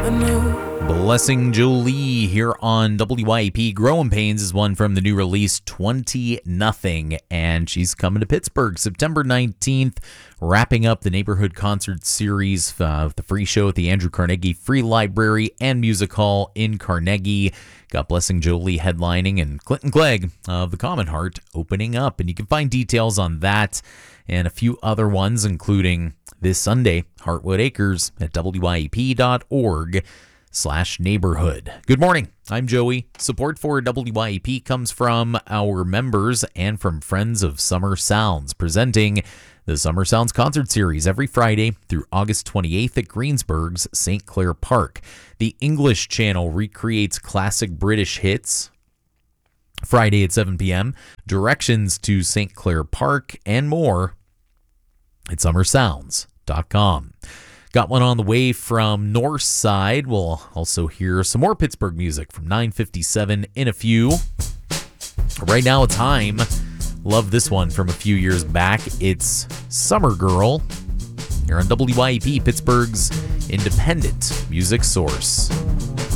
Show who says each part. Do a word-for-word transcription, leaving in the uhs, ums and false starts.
Speaker 1: Blessing Jolie here on W I E P. Growing Pains is one from the new release twenty nothing, and she's coming to Pittsburgh September nineteenth, wrapping up the Neighborhood Concert Series, uh, the free show at the Andrew Carnegie Free Library and Music Hall in Carnegie. Got Blessing Jolie headlining and Clinton Clegg of The Common Heart opening up, and you can find details on that and a few other ones, including this Sunday, Heartwood Acres at W I E P dot org slash neighborhood. Good morning. I'm Joey. Support for W I E P comes from our members and from Friends of Summer Sounds, presenting the Summer Sounds Concert Series every Friday through August twenty-eighth at Greensburg's Saint Clair Park. The English channel recreates classic British hits Friday at seven p.m., directions to Saint Clair Park, and more at summer sounds dot com. Got one on the way from Northside. We'll also hear some more Pittsburgh music from nine fifty-seven in a few. Right now it's Haim. Love this one from a few years back. It's Summer Girl here on W I E P, Pittsburgh's independent music source.